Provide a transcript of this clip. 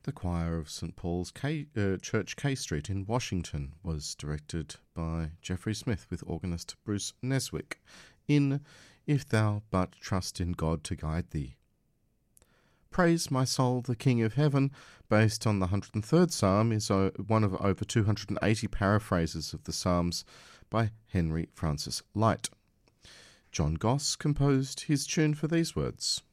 The choir of St. Paul's Church K Street in Washington was directed by Jeffrey Smith with organist Bruce Neswick in If Thou But Trust in God to Guide Thee. Praise My Soul, the King of Heaven, based on the 103rd Psalm, is one of over 280 paraphrases of the Psalms by Henry Francis Lyte. John Goss composed his tune for these words.